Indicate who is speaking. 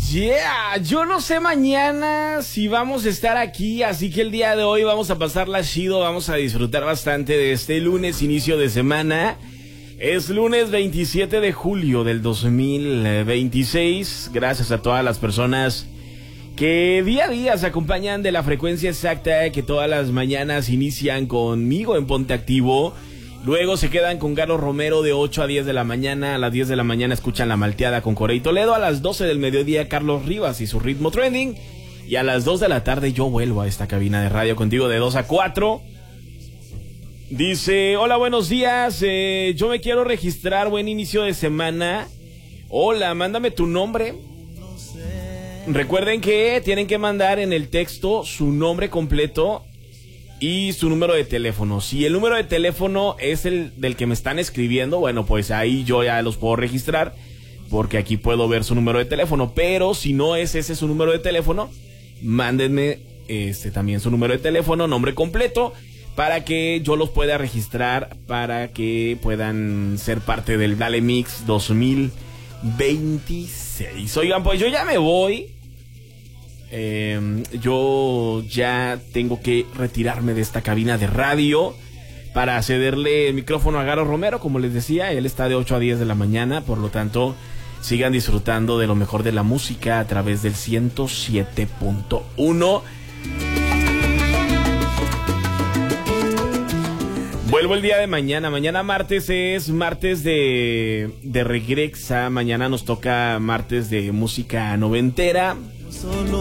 Speaker 1: Yeah, yo no sé mañana si vamos a estar aquí, así que el día de hoy vamos a pasarla chido, vamos a disfrutar bastante de este lunes, inicio de semana. Es lunes 27 de julio del 2026. Gracias a todas las personas que día a día se acompañan de la frecuencia exacta, que todas las mañanas inician conmigo en Ponte Activo. Luego se quedan con Galo Romero de 8 a 10 de la mañana. A las 10 de la mañana escuchan La Malteada con Corey Toledo. A las 12 del mediodía Carlos Rivas y su Ritmo Trending. Y a las 2 de la tarde yo vuelvo a esta cabina de radio contigo de 2 a 4. Dice, hola, buenos días, yo me quiero registrar, buen inicio de semana. Hola, mándame tu nombre. Recuerden que tienen que mandar en el texto su nombre completo y su número de teléfono. Si el número de teléfono es el del que me están escribiendo, bueno, pues ahí yo ya los puedo registrar, porque aquí puedo ver su número de teléfono. Pero si no es ese su número de teléfono, mándenme también su número de teléfono, nombre completo, para que yo los pueda registrar, para que puedan ser parte del Dale Mix 2026. Oigan, pues yo ya me voy. Yo ya tengo que retirarme de esta cabina de radio para cederle el micrófono a Galo Romero. Como les decía, él está de 8 a 10 de la mañana, por lo tanto sigan disfrutando de lo mejor de la música a través del 107.1. Vuelvo el día de mañana. Mañana martes es martes de Regrexa. Mañana nos toca martes de música noventera.